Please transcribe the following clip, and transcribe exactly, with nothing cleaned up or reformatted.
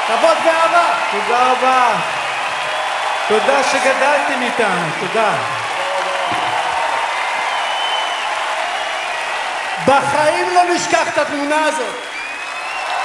כבוד ואהבה. תודה רבה. תודה שגדלתם איתנו, תודה. בחיים לא נשכח את התמונה הזאת.